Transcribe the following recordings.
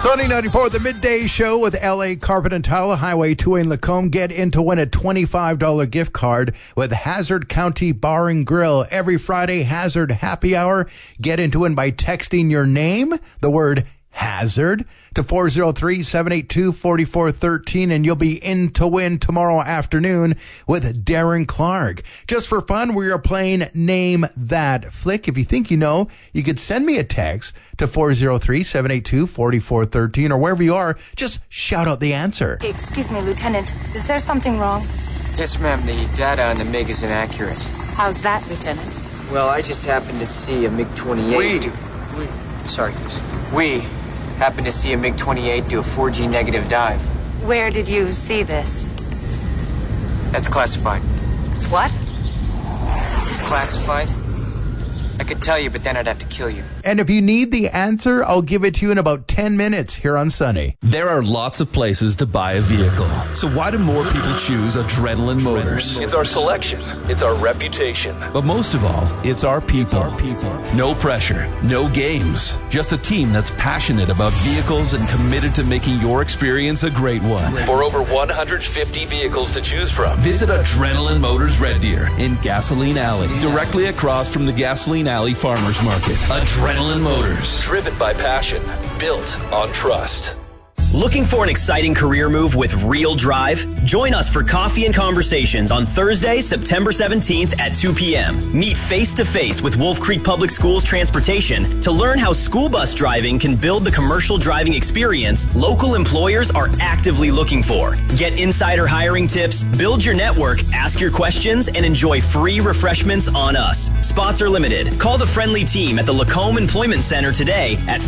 Sunny 94, the midday show with LA Carpet and Tile, Highway 2 in Lacombe. Get in to win a $25 gift card with Hazard County Bar and Grill. Every Friday, Hazard Happy Hour. Get in to win by texting your name, the word Hazard, to 403-782-4413, and you'll be in to win tomorrow afternoon with Darren Clark. Just for fun, we are playing Name That Flick. If you think you know, you could send me a text to 403-782-4413, or wherever you are, just shout out the answer. Excuse me, Lieutenant. Is there something wrong? Yes, ma'am. The data on the MiG is inaccurate. How's that, Lieutenant? Well, I just happened to see a MiG-28... We happened to see a MiG-28 do a 4G negative dive. Where did you see this? That's classified. It's what? It's classified? I could tell you, but then I'd have to kill you. And if you need the answer, I'll give it to you in about 10 minutes here on Sunny. There are lots of places to buy a vehicle. So why do more people choose Adrenaline Motors? It's our selection. It's our reputation. But most of all, it's our people. No pressure. No games. Just a team that's passionate about vehicles and committed to making your experience a great one. For over 150 vehicles to choose from, visit Adrenaline Motors Red Deer in Gasoline Alley, directly across from the Gasoline Alley Farmers Market. Adrenaline Motors, driven by passion, built on trust. Looking for an exciting career move with real drive? Join us for Coffee and Conversations on Thursday, September 17th at 2 p.m. Meet face-to-face with Wolf Creek Public Schools Transportation to learn how school bus driving can build the commercial driving experience local employers are actively looking for. Get insider hiring tips, build your network, ask your questions, and enjoy free refreshments on us. Spots are limited. Call the friendly team at the Lacombe Employment Center today at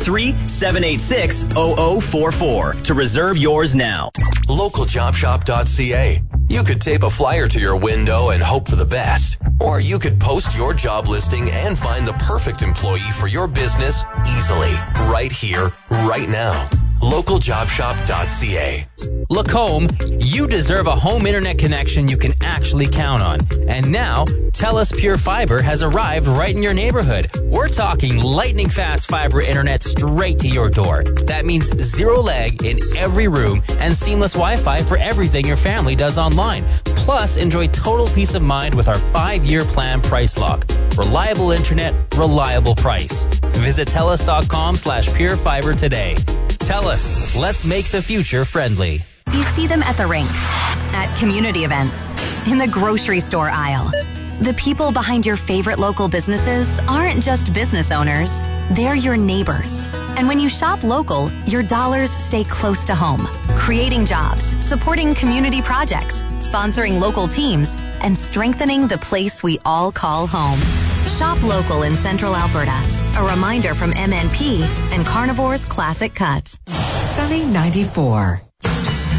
403-786-0044 to reserve yours now. LocalJobShop.ca. You could tape a flyer to your window and hope for the best. Or you could post your job listing and find the perfect employee for your business easily. Right here, right now. LocalJobShop.ca. Lacombe, you deserve a home internet connection you can actually count on. And now, TELUS Pure Fiber has arrived right in your neighborhood. We're talking lightning fast fiber internet straight to your door. That means zero lag in every room and seamless Wi-Fi for everything your family does online. Plus, enjoy total peace of mind with our 5-year plan price lock. Reliable internet, reliable price. Visit TELUS.com/purefiber today. TELUS, let's make the future friendly. You see them at the rink, at community events, in the grocery store aisle. The people behind your favorite local businesses aren't just business owners, they're your neighbors. And when you shop local, your dollars stay close to home, creating jobs, supporting community projects, sponsoring local teams, and strengthening the place we all call home. Shop local in Central Alberta. A reminder from MNP and Carnivore's Classic Cuts. Sunny 94.